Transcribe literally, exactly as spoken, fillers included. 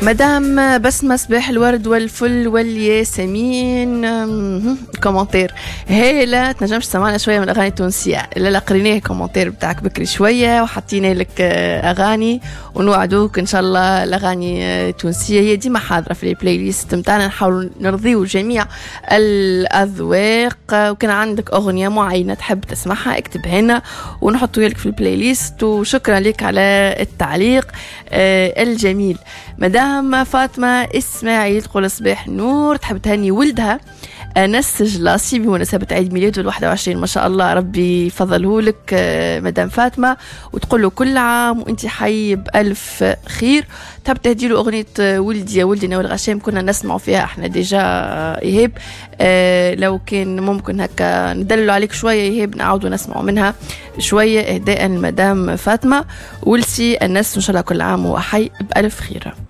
مدام بسمة صباح الورد والفل والياسمين. كومنتير هيلا تنجمش تسمعنا شوية من الأغاني التونسية؟ لا لا قريناه كومنتير بتاعك بكري شوية وحطينا لك أغاني ونوعدوك إن شاء الله الأغاني التونسية هي ديما حاضرة في البلاي ليست متاعنا. نحاول نرضيو جميع الأذواق. وكان عندك أغنية معينة تحب تسمعها اكتبها لنا ونحطوها لك في البلاي ليست. وشكرا لك على التعليق الجميل. مدام فاطمة إسماعيل تقول صباح نور، تحب تهني ولدها أنس جلاسي بمناسبة عيد ميلاده الواحد وعشرين ما شاء الله، ربي يفضله لك مدام فاطمة، وتقول له كل عام وانت حي بألف خير. تحب تهدي له أغنية ولدي يا ولدي نوال غشام كنا نسمعوا فيها احنا ديجا إيهاب. اه لو كان ممكن هكا ندللوا عليك شوية إيهاب نعاودوا نسمعوا منها شوية إهداء المدام فاطمة ولسي الناس إن شاء الله كل عام وحي بألف خير.